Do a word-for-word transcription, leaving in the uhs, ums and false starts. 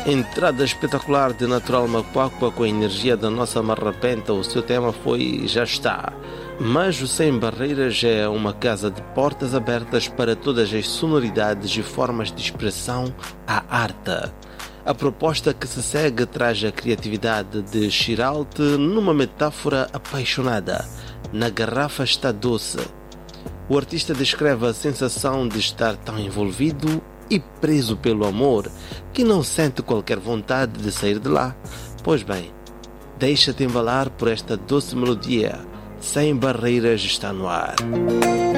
Entrada espetacular de Natural Macuacua com a energia da nossa marrapenta. O seu tema foi Já Está. Mas o Sem Barreiras é uma casa de portas abertas para todas as sonoridades e formas de expressão à arte. A proposta que se segue traz a criatividade de Chiralte numa metáfora apaixonada. Na garrafa está doce. O artista descreve a sensação de estar tão envolvido e preso pelo amor que não sente qualquer vontade de sair de lá. Pois bem, deixa-te embalar por esta doce melodia. Sem Barreiras está no ar.